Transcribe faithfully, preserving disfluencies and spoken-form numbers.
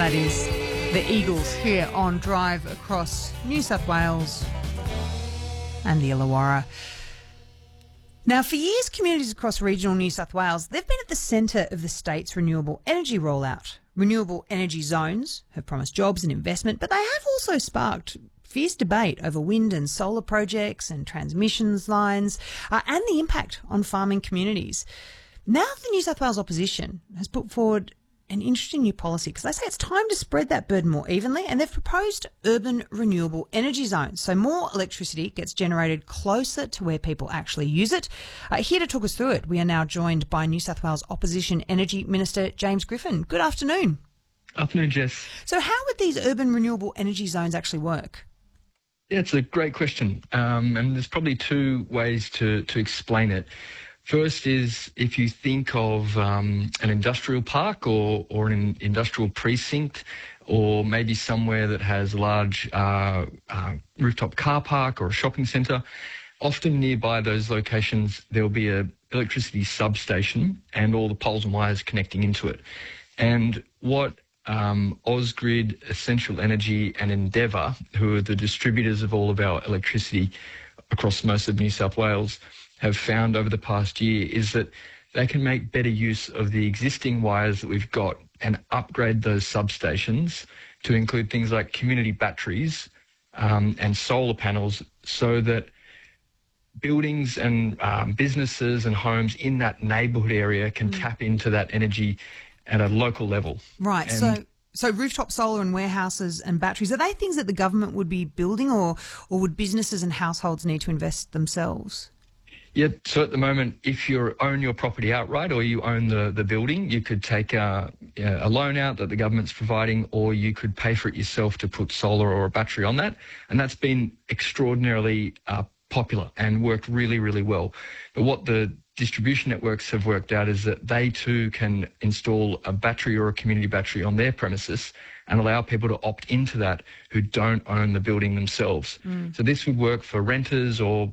that is the Eagles here on Drive across New South Wales and the Illawarra. Now, for years, communities across regional New South Wales, they've been at the centre of the state's renewable energy rollout. Renewable energy zones have promised jobs and investment, but they have also sparked fierce debate over wind and solar projects and transmissions lines uh, and the impact on farming communities. Now the New South Wales opposition has put forward an interesting new policy because they say it's time to spread that burden more evenly, and they've proposed urban renewable energy zones. So more electricity gets generated closer to where people actually use it. Uh, here to talk us through it, we are now joined by New South Wales Opposition Energy Minister James Griffin. Good afternoon. Afternoon, Jess. So how would these urban renewable energy zones actually work? Yeah, it's a great question. Um, and there's probably two ways to, to explain it. First is if you think of um, an industrial park or, or an industrial precinct, or maybe somewhere that has a large uh, uh, rooftop car park or a shopping centre, often nearby those locations there will be a electricity substation and all the poles and wires connecting into it. And what um, Ausgrid, Essential Energy and Endeavour, who are the distributors of all of our electricity across most of New South Wales, have found over the past year is that they can make better use of the existing wires that we've got and upgrade those substations to include things like community batteries um, and solar panels, so that buildings and um, businesses and homes in that neighbourhood area can mm. tap into that energy at a local level. Right. And so so rooftop solar and warehouses and batteries, are they things that the government would be building, or, or would businesses and households need to invest themselves? Yeah, so at the moment, if you own your property outright or you own the, the building, you could take a, a loan out that the government's providing, or you could pay for it yourself to put solar or a battery on that. And that's been extraordinarily uh, popular and worked really, really well. But what the distribution networks have worked out is that they too can install a battery or a community battery on their premises and allow people to opt into that who don't own the building themselves. Mm. So this would work for renters or